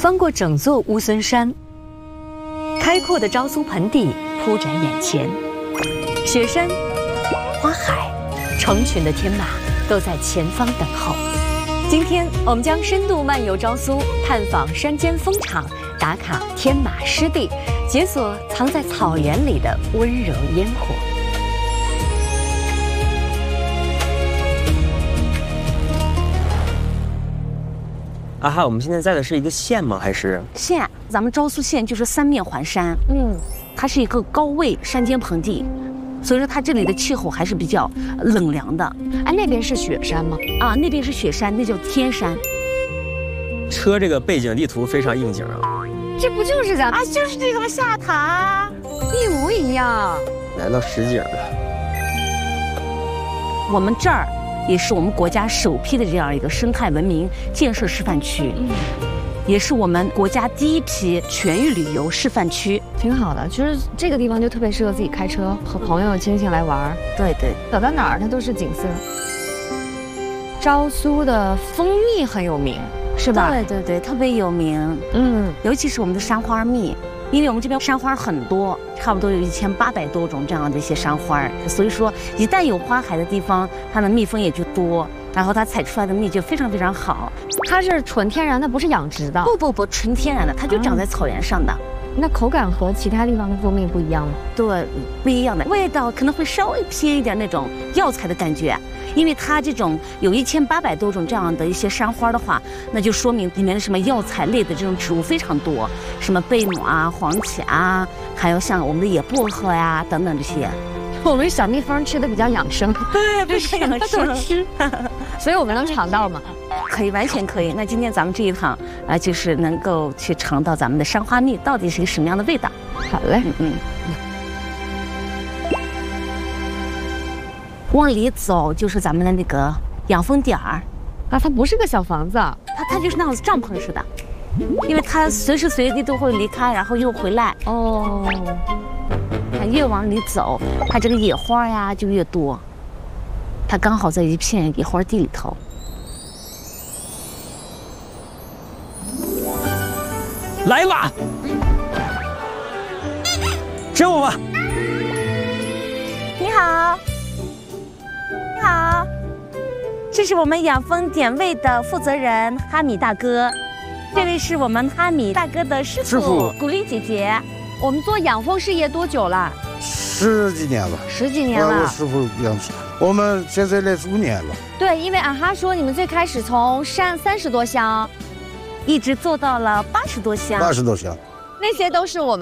翻过整座乌孙山，开阔的昭苏盆地铺展眼前，雪山、花海、成群的天马都在前方等候。今天我们将深度漫游昭苏，探访山间风场，打卡天马湿地，解锁藏在草原里的温柔烟火。 啊哈，我们现在在的是一个县吗？还是县？咱们昭苏县就是三面环山，它是一个高位山间盆地，所以说它这里的气候还是比较冷凉的。 哎，那边是雪山吗？ 啊，那边是雪山，那叫天山。 车这个背景地图非常应景啊！ 这不就是咱们啊，就是这个下塔， 一模一样。 来到实景了。 我们这儿也是我们国家首批的这样一个生态文明建设示范区，也是我们国家第一批全域旅游示范区。 挺好的，就是这个地方就特别适合自己开车和朋友亲戚来玩。 对对， 走到哪儿它都是景色。昭苏的蜂蜜很有名，是吧？ 对对对，特别有名。尤其是我们的山花蜜，因为我们这边山花很多，差不多有1800多种这样的一些山花，所以说一旦有花海的地方，它的蜜蜂也就多，然后它采出来的蜜就非常非常好。 它是纯天然的，不是养殖的。 不，纯天然的，它就长在草原上的。 那口感和其他地方的蜂蜜不一样吗？ 对，不一样的，味道可能会稍微偏一点那种药材的感觉，因为它这种有1800多种这样的一些山花的话，那就说明里面的什么药材类的这种植物非常多，什么贝母啊、黄芪啊，还有像我们的野薄荷呀等等这些。 我们小蜜蜂吃的比较养生， 对，不是养生吃，所以我们能尝到吗？ 可以，完全可以。那今天咱们这一趟就是能够去尝到咱们的山花蜜到底是一个什么样的味道。 好嘞， 往里走就是咱们的那个养蜂点儿啊，它不是个小房子， 它就是那样子帐篷似的，因为它随时随地都会离开，然后又回来。哦，它越往里走，它这个野花呀就越多，它刚好在一片野花地里头。 来吧，整我吧。 你好，你好，这是我们养蜂点位的负责人哈米大哥，这位是我们哈米大哥的师傅古丽姐姐。 我们做养蜂事业多久了 ？10几年了。 10几年了。 我师傅养，我们现在来5年了。 对，因为俺哈说你们最开始从山30多箱， 一直做到了80多箱。 80多箱， 那些都是我们